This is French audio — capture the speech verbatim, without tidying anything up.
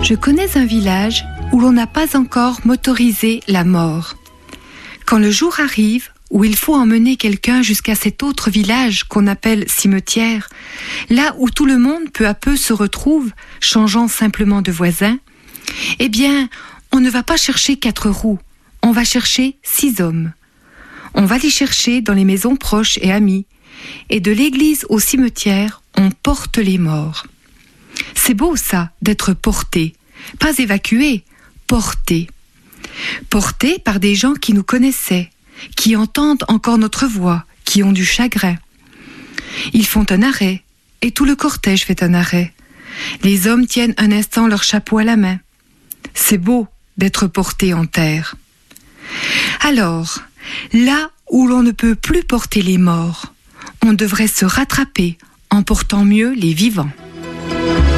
Je connais un village où l'on n'a pas encore motorisé la mort. Quand le jour arrive où il faut emmener quelqu'un jusqu'à cet autre village qu'on appelle cimetière, là où tout le monde peu à peu se retrouve, changeant simplement de voisin, eh bien, on ne va pas chercher quatre roues, on va chercher six hommes. On va les chercher dans les maisons proches et amies, et de l'église au cimetière, on porte les morts. C'est beau ça, d'être porté, pas évacué, porté. Porté par des gens qui nous connaissaient, qui entendent encore notre voix, qui ont du chagrin. Ils font un arrêt, et tout le cortège fait un arrêt. Les hommes tiennent un instant leur chapeau à la main. C'est beau d'être porté en terre. Alors, là où l'on ne peut plus porter les morts, on devrait se rattraper en portant mieux les vivants.